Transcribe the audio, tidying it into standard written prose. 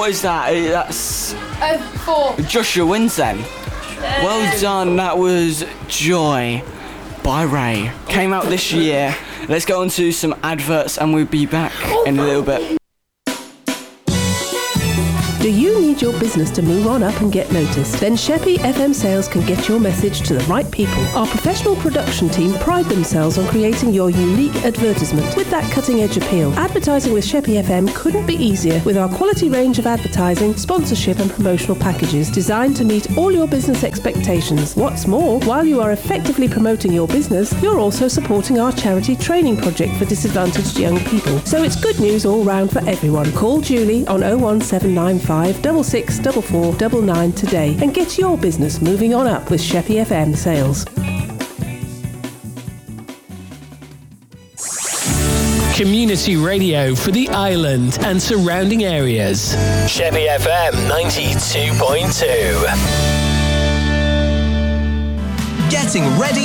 What is that? That's 4. Joshua wins then. Well done. That was Joy by Ray. Came out this year. Let's go on to some adverts and we'll be back in a little bit. Do you need your business to move on up and get noticed? Then Sheppey FM Sales can get your message to the right people. Our professional production team pride themselves on creating your unique advertisement with that cutting-edge appeal. Advertising with Sheppey FM couldn't be easier with our quality range of advertising, sponsorship and promotional packages designed to meet all your business expectations. What's more, while you are effectively promoting your business, you're also supporting our charity training project for disadvantaged young people. So it's good news all round for everyone. Call Julie on 01795 664499 today and get your business moving on up with Sheppey FM Sales. Community radio for the island and surrounding areas. Sheppey FM 92.2. Getting ready